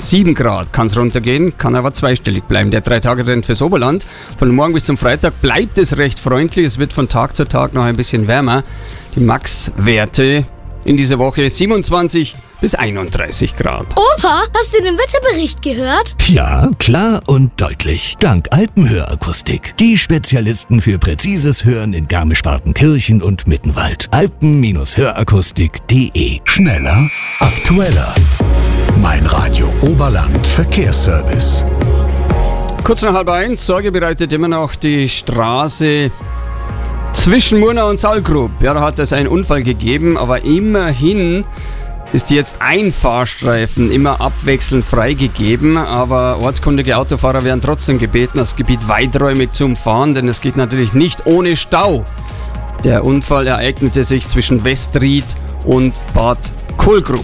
7 Grad kann es runtergehen, kann aber zweistellig bleiben. Der 3-Tage-Trend fürs Oberland. Von morgen bis zum Freitag bleibt es recht freundlich. Es wird von Tag zu Tag noch ein bisschen wärmer. Die Max-Werte in dieser Woche 27 bis 31 Grad. Opa, hast du den Wetterbericht gehört? Ja, klar und deutlich. Dank Alpenhörakustik. Die Spezialisten für präzises Hören in Garmisch-Partenkirchen und Mittenwald. Alpen-Hörakustik.de. Schneller, aktueller. Mein Radio Oberland Verkehrsservice. Kurz nach 12:30, Sorge bereitet immer noch die Straße zwischen Murnau und Saalgrub. Ja, da hat es einen Unfall gegeben, aber immerhin ist jetzt ein Fahrstreifen immer abwechselnd freigegeben, aber ortskundige Autofahrer werden trotzdem gebeten, das Gebiet weiträumig zu umfahren, denn es geht natürlich nicht ohne Stau. Der Unfall ereignete sich zwischen Westried und Bad Kohlgrub.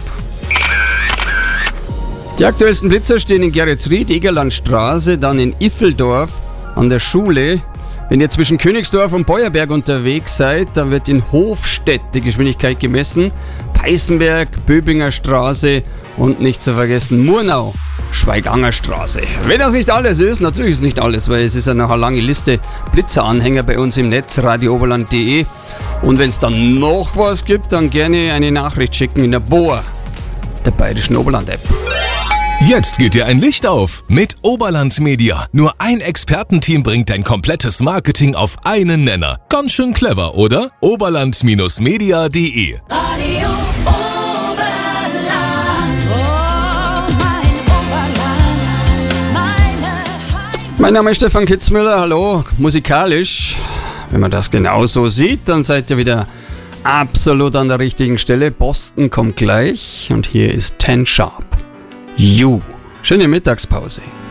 Die aktuellsten Blitzer stehen in Geretsried, Egerlandstraße, dann in Iffeldorf an der Schule. Wenn ihr zwischen Königsdorf und Beuerberg unterwegs seid, dann wird in Hofstedt die Geschwindigkeit gemessen. Peißenberg, Böbinger Straße und nicht zu vergessen Murnau, Schweiganger Straße. Wenn das nicht alles ist, natürlich ist es nicht alles, weil es ist ja noch eine lange Liste Blitzeranhänger bei uns im Netz, radiooberland.de. Und wenn es dann noch was gibt, dann gerne eine Nachricht schicken in der BOA, der Bayerischen Oberland-App. Jetzt geht dir ein Licht auf mit Oberland Media. Nur ein Expertenteam bringt dein komplettes Marketing auf einen Nenner. Ganz schön clever, oder? Oberland-media.de. Radio Oberland, oh mein Oberland, meine Heimat. Mein Name ist Stefan Kitzmüller, hallo, musikalisch. Wenn man das genau so sieht, dann seid ihr wieder absolut an der richtigen Stelle. Boston kommt gleich und hier ist 10 Sharp. You. Schöne Mittagspause.